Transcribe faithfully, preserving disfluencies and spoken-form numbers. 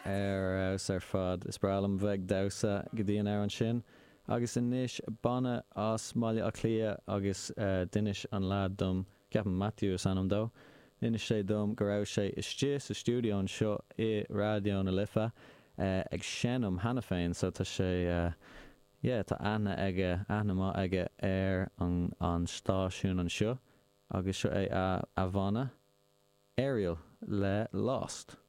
ar aus ar fad is bralam bheith dausa go dtíon ar an sin agus inis banna as maiile a clia agus uh, dinis an lad dom ceapan Matthew is anam dó inis sé dom go raibh sé istí sa stúdio an seo i radio na lifa uh, ag senam hana féin so tá sé uh, yeah, tá ana aige ana má aige ar an, an stáisiún an seo agus seo é a, a bhana Ariel le Lost.